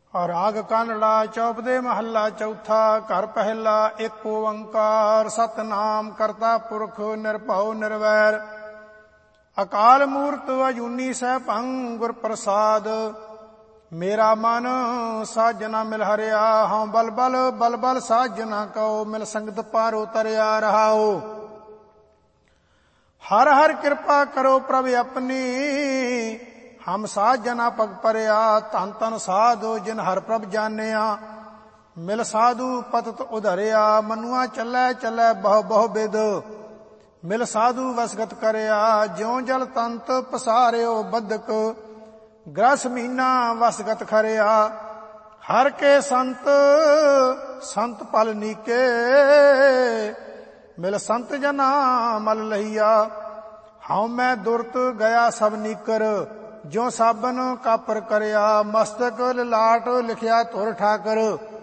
ਰਾਗ ਕਾਨੜਾ ਚੌਪਦੇ ਮਹੱਲਾ ਚੌਥਾ। ਘਰ ਪਹਿਲਾ ਏਕ ਓੰਕਾਰ ਸਤਿਨਾਮ ਕਰਤਾ ਪੁਰਖ ਨਿਰਭਉ ਨਿਰਵੈਰ ਅਕਾਲ ਮੂਰਤ ਅਜੂਨੀ ਸੈਭੰ ਗੁਰ ਪ੍ਰਸਾਦ। ਮੇਰਾ ਮਨ ਸਾਜਨਾ ਮਿਲ ਹਰਿਆ ਹਉ ਬਲਬਲ ਬਲਬਲ ਸਾਜਨਾ ਕਉ ਮਿਲ ਸੰਗਤ ਪਾਰ ਉਤਰਿਆ ਰਹਾਉ। ਹਰ ਹਰ ਕਿਰਪਾ ਕਰੋ ਪ੍ਰਭ ਆਪਣੀ ਹਮ ਸਾਜਨਾ ਪਗ ਪਰਿਆ। ਧਨ ਧਨ ਸਾਧੂ ਜਿਨ ਹਰ ਪ੍ਰਭ ਜਾਣਿਆ ਮਿਲ ਸਾਧੂ ਪਤਤ ਉਧਰਿਆ। ਮਨੁਆ ਚੱਲੈ ਚੱਲੈ ਬਹੁ ਬਹੁ ਬਿਦ ਮਿਲ ਸਾਧੂ ਵਸਗਤ ਕਰਿਆ। ਜਿਉ ਜਲ ਤੰਤ ਪਸਾਰਿਓ ਬਦਕ ਗ੍ਰਸ ਮਹੀਨਾ ਵਸਗਤ ਖਰਿਆ। ਹਰ ਕੇ ਸੰਤ ਸੰਤ ਪਲ ਨੀਕੇ ਮਿਲ ਸੰਤ ਜਨਾ ਮਲ ਲਈਆ। ਹਉ ਮੈਂ ਦੁਰਤ ਗਿਆ ਸਭ ਨੀਕਰ ਜਿਉ ਸਾਬਨ ਕਾਪਰ ਕਰਿਆ। ਮਸਤਕ ਲਲਾਟ ਲਿਖਿਆ ਧੁਰ ਠਾਕਰ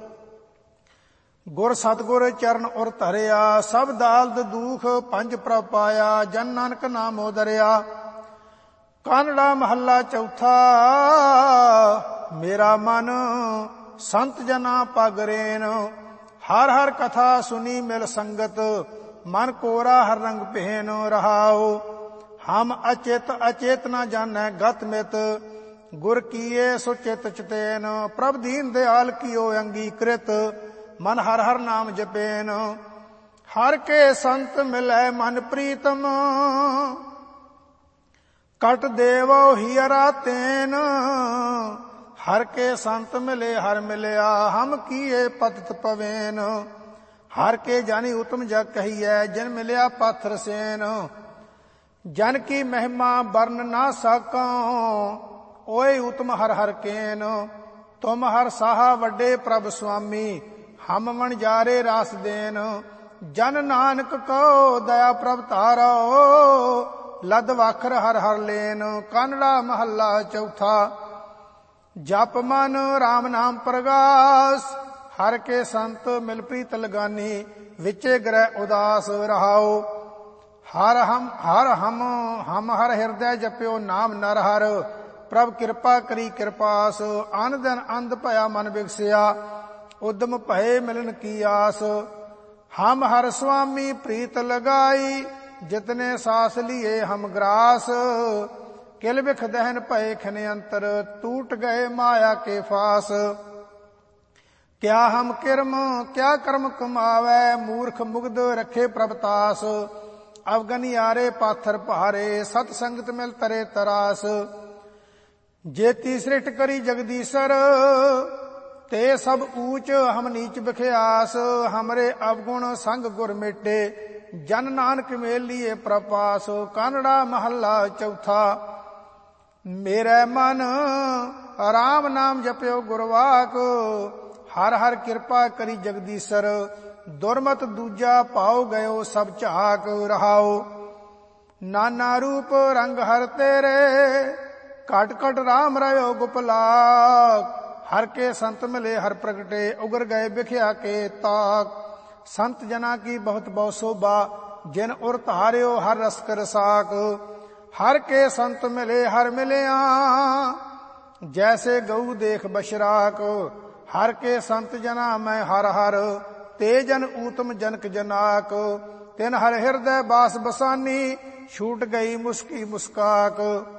ਗੁਰ ਸਤਗੁਰ ਚਰਨ ਉਰ ਧਰਿਆ। ਸਭ ਦਾਲਦ ਦੂਖ ਪੰਜ ਪ੍ਰਭ ਪਾਇਆ ਜਨ ਨਾਨਕ ਨਾਮ ਉਦਰਿਆ। ਕਾਨੜਾ ਮਹੱਲਾ ਚੌਥਾ। ਮੇਰਾ ਮਨ ਸੰਤ ਜਨਾ ਪਗ ਰੇਨ ਹਰ ਹਰ ਕਥਾ ਸੁਨੀ ਮਿਲ ਸੰਗਤ ਮਨ ਕੋਰਾ ਹਰ ਰੰਗ ਪਹਿਨ ਰਹਾਉ। ਹਮ ਅਚੇਤ ਅਚੇਤ ਨ ਜਾਣੈ ਗਤ ਮਿਤ ਗੁਰ ਕੀਏ ਸੋ ਚਿਤ ਚਿਤੇਨ। ਪ੍ਰਭ ਦੀਨ ਦਿਆਲ ਕੀਓ ਅੰਗੀਕ੍ਰਿਤ ਮਨ ਹਰ ਹਰ ਨਾਮ ਜਪੇਨ। ਹਰ ਕੇ ਸੰਤ ਮਿਲੈ ਮਨ ਪ੍ਰੀਤਮ ਕਟ ਦੇਵੋ ਹੀਰਾ ਤੇਨ। ਹਰ ਕੇ ਸੰਤ ਮਿਲੇ ਹਰ ਮਿਲਿਆ ਹਮ ਕੀਏ ਪਤਿਤ ਪਵੇਨ। ਹਰ ਕੇ ਜਾਨੀ ਉਤਮ ਜਗ ਕਹੀਐ ਜਿਨ ਮਿਲਿਆ ਪਾਥਰ ਸੇਨ। ਜਨ ਕੀ ਮਹਿਮਾ ਬਰਨ ਨਾ ਸਾਕਾਂ ਓਏ ਉਤਮ ਹਰ ਹਰ ਕੇਨ। ਤੁਮ ਹਰ ਸਾਹਾ ਵੱਡੇ ਪ੍ਰਭ ਸੁਆਮੀ ਹਮ ਵਣਜਾਰੇ ਰਾਸ ਦੇਨ। ਜਨ ਨਾਨਕ ਕੋ ਦਇਆ ਪ੍ਰਭ ਧਾਰੋ ਲਦ ਵਾਖਰ ਹਰ ਹਰ ਲੇਨ। ਕਾਨੜਾ ਮਹੱਲਾ ਚੌਥਾ। ਜਪ ਮਨ ਰਾਮ ਨਾਮ ਪ੍ਰਗਾਸ ਹਰ ਕੇ ਸੰਤ ਮਿਲ ਪ੍ਰੀਤ ਲਗਾਨੀ ਵਿਚੇ ਗ੍ਰਹਿ ਉਦਾਸ ਰਹਾਉ। ਹਰ ਹਮ ਹਰ ਹਿਰਦੈ ਜਪਿਓ ਨਾਮ ਨਰ ਹਰ ਪ੍ਰਭ ਕਿਰਪਾ ਕਰੀ ਕਿਰਪਾਸ। ਅਨ ਦਿਨ ਅੰਧ ਭਇਆ ਮਨ ਬਿਗਸਿਆ ਉਦਮ ਭਏ ਮਿਲਨ ਕੀ ਆਸ। ਹਮ ਹਰ ਸੁਆਮੀ ਪ੍ਰੀਤ ਲਗਾਈ ਜਿਤਨੇ ਸਾਸ ਲੀਏ ਹਮ ਗ੍ਰਾਸ। ਕਿਲ ਬਿਖ ਦਹਨ ਭਏ ਖਿਨ ਅੰਤਰ ਟੂਟ ਗਏ ਮਾਇਆ ਕੇ ਫਾਸ। ਕਿਆ ਹਮ ਕਿਰਮ ਕਿਆ ਕਰਮ ਕਮਾਵੈ ਮੂਰਖ ਮੁਗਧ ਰੱਖੇ ਪ੍ਰਭਤਾਸ। ਅਵਗਨਿਆਰੇ ਪਾਥਰ ਭਾਰੇ ਸਤ ਸੰਗਤ ਮਿਲ ਤਰੇ ਤਰਾਸ। ਜੇਤੀ ਸ੍ਰਿਸ਼ਟ ਕਰੀ ਜਗਦੀਸ਼ਰ ਤੇ ਸਭ ਊਚ ਹਮ ਨੀਚ ਬਿਖਿਆਸ। ਹਮਰੇ ਅਵਗੁਣ ਸੰਗ ਗੁਰ ਮੇਟੇ ਜਨ ਨਾਨਕ ਮੇਲ ਲੀਏ ਪ੍ਰਪਾਸ। ਕਾਨੜਾ ਮਹੱਲਾ ਚੌਥਾ। ਮੇਰੇ ਮਨ ਰਾਮ ਨਾਮ ਜਪਿਓ ਗੁਰਵਾਕ ਹਰ ਹਰ ਕਿਰਪਾ ਕਰੀ ਜਗਦੀਸ਼ਰ। ਦੁਰਮਤ ਦੂਜਾ ਪਾਉ ਗਇਓ ਸਭ ਝਾਕ ਰਹਾਉ। ਨਾਨਾ ਰੂਪ ਰੰਗ ਹਰ ਤੇਰੇ ਘਟ ਘਟ ਰਾਮ ਰਹਿਓ ਗੁਪਲਾਕ। ਹਰ ਕੇ ਸੰਤ ਮਿਲੇ ਹਰ ਪ੍ਰਗਟੇ ਉਗਰ ਗਏ ਬਿਖਿਆ ਕੇ ਤਾਕ। ਸੰਤ ਜਨਾ ਕੀ ਬਹੁਤ ਬਹੁ ਸੋਭਾ ਜਿਨ ਉਰ ਧਾਰਿਓ ਹਰ ਰਸਕ ਰਸਾਕ। ਹਰ ਕੇ ਸੰਤ ਮਿਲੇ ਹਰ ਮਿਲਿਆ ਜੈਸੇ ਗਊ ਦੇਖ ਬਸ਼ਰਾਕ। ਹਰ ਕੇ ਸੰਤ ਜਨਾ ਮੈਂ ਹਰ ਹਰ ਤੇ ਜਨ ਊਤਮ ਜਨਕ ਜਨਾਕ। ਤਿਨ ਹਰ ਹਿਰਦੈ ਬਾਸ ਬਸਾਨੀ ਛੂਟ ਗਈ ਮੁਸਕੀ ਮੁਸਕਾਕ।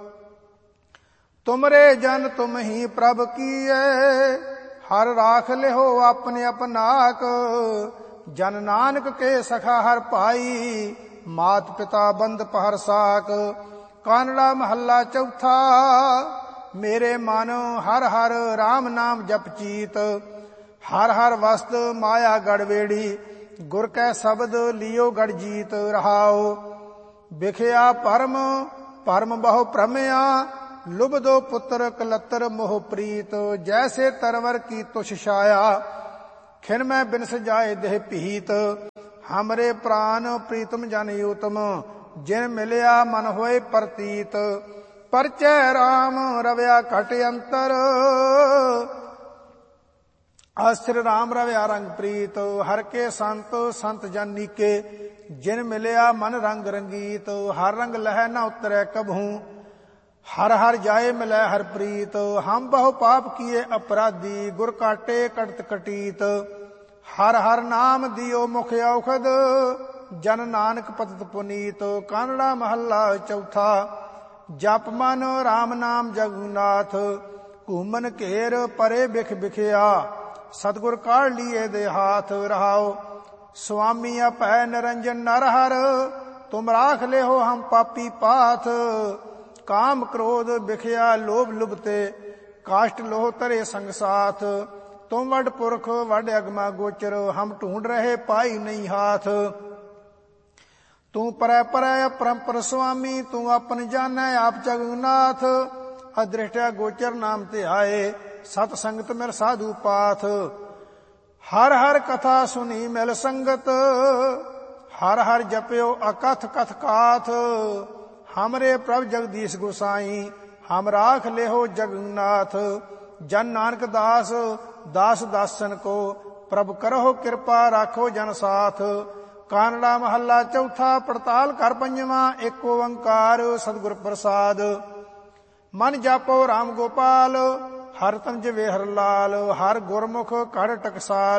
ਤੁਮਰੇ ਜਨ ਤੁਮ ਹੀ ਪ੍ਰਭ ਕੀਏ ਹਰ ਰਾਖ ਲਿਹੋ ਆਪਣੇ ਆਪਨਾਕ। ਜਨ ਨਾਨਕ ਕੇ ਸਖਾ ਹਰ ਭਾਈ ਮਾਤ ਪਿਤਾ ਬੰਦ ਪਹਰ ਸਾਕ। ਕਾਨੜਾ ਮਹੱਲਾ ਚੌਥਾ। ਮੇਰੇ ਮਨ ਹਰ ਹਰ ਰਾਮ ਨਾਮ ਜਪ ਚੀਤ ਹਰ ਹਰ ਵਸਤ ਮਾਇਆ ਗੜਵੇੜੀ ਗੁਰ ਕੈ ਸ਼ਬਦ ਲਿਓ ਗੜ ਜੀਤ ਰਹਾਉ। ਬਿਖਿਆ ਪਰਮ ਪਰਮ ਬਹੁ ਭ੍ਰਮਿਆ ਲੁਭਦੋ ਪੁੱਤਰ ਕਲਤਰ ਮੋਹ ਪ੍ਰੀਤ। ਜੈਸੇ ਤਰਵਰ ਕੀ ਤੁਸ਼ ਛਾਇਆ ਖਿਨ ਮੈਂ ਬਿਨਸ ਜਾਏ ਦੇਹ ਭੀਤ। ਹਮਰੇ ਪ੍ਰਾਨ ਪ੍ਰੀਤਮ ਜਨ ਊਤਮ ਜਿਨ ਮਿਲਿਆ ਮਨ ਹੋਏ ਪ੍ਰਤੀਤ। ਪਰਚੈ ਰਾਮ ਰਵਿਆ ਘਟ ਅੰਤਰ ਆਸਰ ਰਾਮ ਰਵਿਆ ਰੰਗ ਪ੍ਰੀਤ। ਹਰ ਕੇ ਸੰਤ ਸੰਤ ਜਨ ਨੀਕੇ ਜਿਨ ਮਿਲਿਆ ਮਨ ਰੰਗ ਰੰਗੀਤ। ਹਰ ਰੰਗ ਲਹਿ ਨ ਉਤਰੈ ਕਬਹੂ हर हर जाए मिलै हर प्रीत, हम बहु पाप किए अपराधी, गुर काटे कटत कटीत। हर हर नाम दियो मुख औखद, जन नानक पतित पुनीत। कानड़ा महला चौथा। जप मन राम नाम जगन्नाथ, घूमन घेर परे बिख बिखिया। सतगुर काढ़ लिए दे हाथ, रहाओ स्वामी अपै निरंजन नरहर। तुम राख ले हो हम पापी पाथ, काम क्रोध बिखिया लोभ लुभते। काष्ट लोह तरे संग साथ, तुम वड पुरख वड अगमा गोचर। हम ढूंढ रहे पाई नहीं हाथ। तू परै परै अपरंपर स्वामी, तू अपन जानै आप जगन्नाथ। अदृष्टया गोचर नाम ते आए, सत संगत मेर साधु पाथ। हर हर कथा सुनी मिल संगत, हर हर जप्यो अकथ कथ काथ। हमरे प्रभ जगदीश गोसाई, हम राख लेहो जगन्नाथ। जन नानक दास दास दासन को, प्रभ करहो कृपा राखो जन साथ। कानड़ा महला चौथा। पड़ताल कर पंजवा। एक ओंकार सतगुर प्रसाद। मन जापो राम गोपाल, हर तंज वे हर लाल। हर गुरमुख कढ़ टकसाल।